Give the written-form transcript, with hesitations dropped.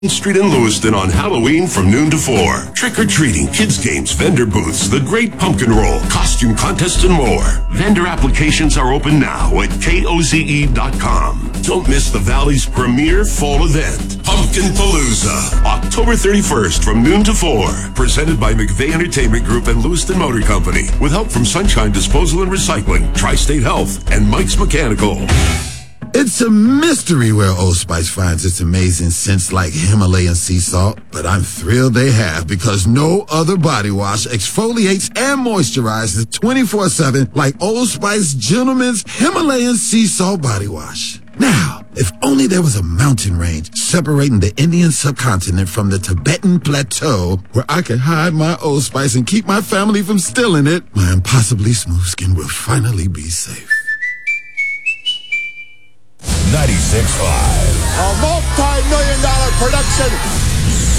Street in Lewiston on Halloween from noon to 4. Trick-or-treating, kids games, vendor booths, the Great Pumpkin Roll, costume contests, and more. Vendor applications are open now at KOZE.com. Don't miss the Valley's premier fall event, Pumpkin Palooza, October 31st from noon to 4. Presented by McVeigh Entertainment Group and Lewiston Motor Company, with help from Sunshine Disposal and Recycling, Tri-State Health, and Mike's Mechanical. It's a mystery where Old Spice finds its amazing scents like Himalayan sea salt, but I'm thrilled they have, because no other body wash exfoliates and moisturizes 24/7 like Old Spice Gentleman's Himalayan sea salt body wash. Now, if only there was a mountain range separating the Indian subcontinent from the Tibetan plateau where I could hide my Old Spice and keep my family from stealing it, my impossibly smooth skin will finally be safe. 96.5. A multi-million-dollar production